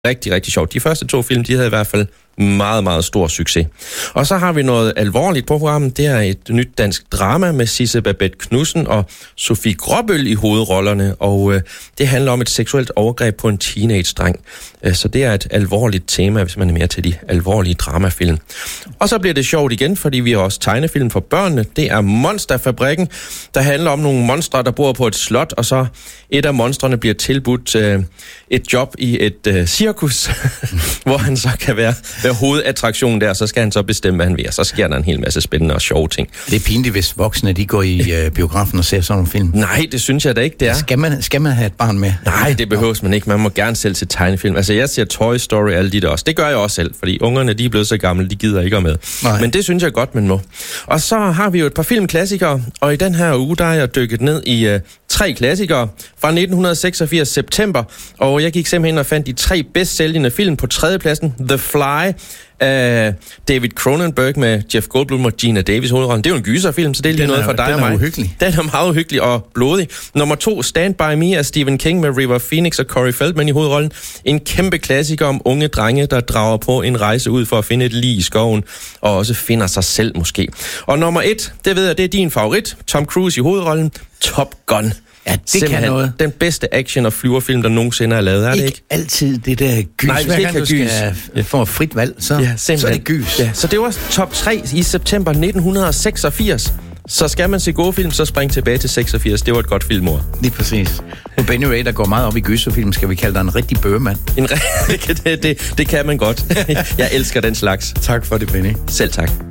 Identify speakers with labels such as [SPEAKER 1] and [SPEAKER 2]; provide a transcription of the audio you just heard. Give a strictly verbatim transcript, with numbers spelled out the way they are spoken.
[SPEAKER 1] rigtig, rigtig sjovt. De første to film, de havde i hvert fald meget, meget stor succes. Og så har vi noget alvorligt på programmet. Det er et nyt dansk drama med Sisse Babett Knudsen og Sofie Gråbøl i hovedrollerne, og øh, det handler om et seksuelt overgreb på en teenage-dreng. Øh, så det er et alvorligt tema, hvis man er mere til de alvorlige dramafilm. Og så bliver det sjovt igen, fordi vi har også tegnefilm for børnene. Det er Monsterfabrikken, der handler om nogle monstre, der bor på et slot, og så et af monstrene bliver tilbudt øh, et job i et øh, cirkus, hvor han så kan være være hovedattraktion der, så skal han så bestemme, hvad han vil. Og så sker der en hel masse spændende og sjove ting.
[SPEAKER 2] Det er pinligt, hvis voksne de går i øh, biografen og ser sådan nogle film.
[SPEAKER 1] Nej, det synes jeg da ikke, det er.
[SPEAKER 2] Skal man, skal man have et barn med?
[SPEAKER 1] Nej, det behøves man ikke. Man må gerne selv til tegnefilm. Altså, jeg ser Toy Story og alle de der også. Det gør jeg også selv, fordi ungerne, de er blevet så gamle, de gider ikke at med. Nej. Men det synes jeg godt, man må. Og så har vi jo et par filmklassikere, og i den her uge, der er jeg dykket ned i øh, tre klassikere fra nitten seksogfirs september, og jeg gik simpelthen og fandt de tre bedst sælgende film. På tredjepladsen, The Fly, af David Cronenberg med Jeff Goldblum og Gina Davis hovedrollen. Det er jo en gyserfilm, så det er lige den noget er, for dig og mig. Den er
[SPEAKER 2] uhyggelig.
[SPEAKER 1] Den er meget uhyggelig og blodig. Nummer to, Stand By Me af Stephen King med River Phoenix og Corey Feldman i hovedrollen. En kæmpe klassiker om unge drenge, der drager på en rejse ud for at finde et lig i skoven, og også finder sig selv måske. Og nummer et, det ved jeg, det er din favorit, Tom Cruise i hovedrollen, Top Gun.
[SPEAKER 2] Ja, det simpelthen kan noget.
[SPEAKER 1] Den bedste action- og flyverfilm, der nogensinde er lavet, er det ikke?
[SPEAKER 2] Ikke altid det der gys.
[SPEAKER 1] Nej, hvis ikke
[SPEAKER 2] du skal ja. få frit valg, så, ja, så er det gys.
[SPEAKER 1] Ja. Så det var top tre i september nitten seksogfirs. Så skal man se gode film, så spring tilbage til seksogfirs. Det var et godt filmår.
[SPEAKER 2] Lige præcis. Og Benny Ray, der går meget op i gyserfilm, skal vi kalde dig en rigtig bøgemand.
[SPEAKER 1] En re- det, det, det kan man godt. Jeg elsker den slags.
[SPEAKER 2] Tak for det, Benny.
[SPEAKER 1] Selv tak.